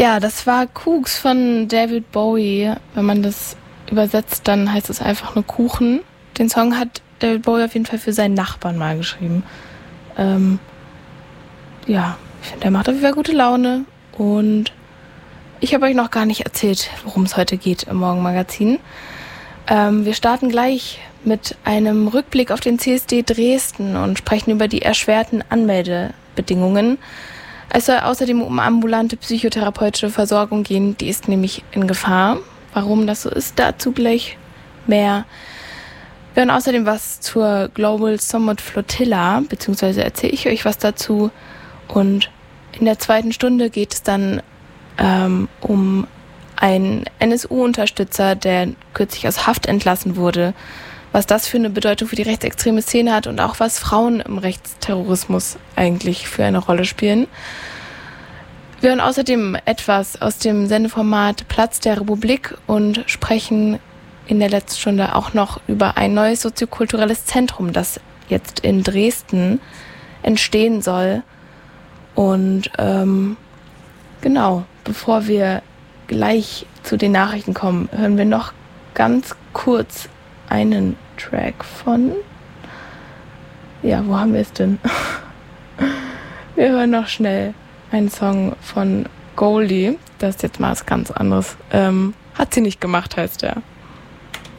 Ja, das war Kooks von David Bowie. Wenn man das übersetzt, dann heißt es einfach nur Kuchen. Den Song hat David Bowie auf jeden Fall für seinen Nachbarn mal geschrieben. Ja, ich finde, der macht auf jeden Fall gute Laune. Und ich habe euch noch gar nicht erzählt, worum es heute geht im Morgenmagazin. Wir starten gleich mit einem Rückblick auf den CSD Dresden und sprechen über die erschwerten Anmeldebedingungen. Es soll außerdem um ambulante psychotherapeutische Versorgung gehen, die ist nämlich in Gefahr. Warum das so ist, dazu gleich mehr. Wir hören außerdem was zur Global Summit Flotilla, beziehungsweise erzähle ich euch was dazu. Und in der zweiten Stunde geht es dann um einen NSU-Unterstützer, der kürzlich aus Haft entlassen wurde, was das für eine Bedeutung für die rechtsextreme Szene hat und auch was Frauen im Rechtsterrorismus eigentlich für eine Rolle spielen. Wir hören außerdem etwas aus dem Sendeformat Platz der Republik und sprechen in der letzten Stunde auch noch über ein neues soziokulturelles Zentrum, das jetzt in Dresden entstehen soll. Und genau, bevor wir gleich zu den Nachrichten kommen, hören wir noch ganz kurz einen Track von... Ja, wo haben wir es denn? Wir hören noch schnell einen Song von Goldie. Das ist jetzt mal was ganz anderes. Hat sie nicht gemacht, heißt der.